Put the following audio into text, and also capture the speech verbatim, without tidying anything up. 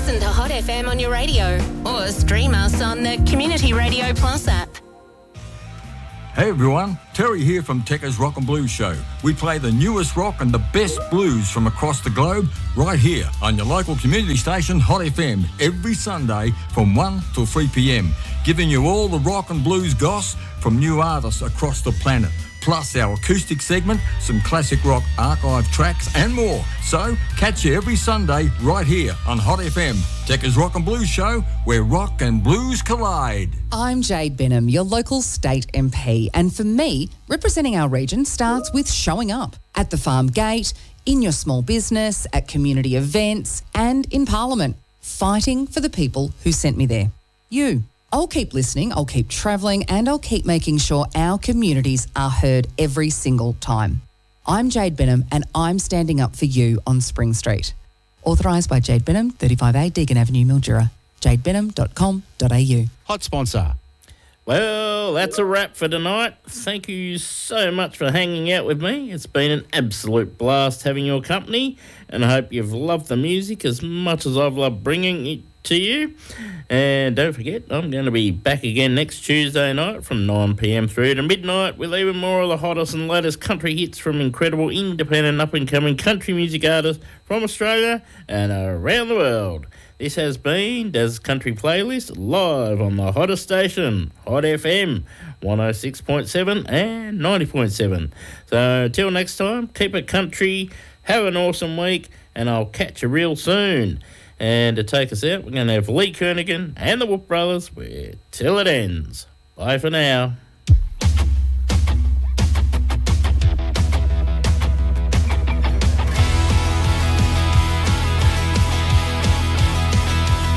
Listen to Hot F M on your radio or stream us on the Community Radio Plus app. Hey everyone, Terry here from Tekka's Rock and Blues Show. We play the newest rock and the best blues from across the globe right here on your local community station Hot F M every Sunday from one till three p.m, giving you all the rock and blues goss from new artists across the planet. Plus our acoustic segment, some classic rock archive tracks and more. So catch you every Sunday right here on Hot F M, Tekka's Rock and Blues Show, where rock and blues collide. I'm Jade Benham, your local state M P, and for me, representing our region starts with showing up at the farm gate, in your small business, at community events and in Parliament, fighting for the people who sent me there. You. I'll keep listening, I'll keep travelling, and I'll keep making sure our communities are heard every single time. I'm Jade Benham, and I'm standing up for you on Spring Street. Authorised by Jade Benham, thirty-five A Deagon Avenue, Mildura. jade benham dot com dot a u. Hot sponsor. Well, that's a wrap for tonight. Thank you so much for hanging out with me. It's been an absolute blast having your company, and I hope you've loved the music as much as I've loved bringing it to you. And don't forget, I'm going to be back again next Tuesday night from nine p.m. through to midnight with even more of the hottest and latest country hits from incredible independent up-and-coming country music artists from Australia and around the world. This has been Daz's Country Playlist live on the hottest station, Hot F M, one oh six point seven and ninety point seven. So till next time, keep it country, have an awesome week, and I'll catch you real soon. And to take us out, we're going to have Lee Kernaghan and the Whoop Brothers with Till It Ends. Bye for now.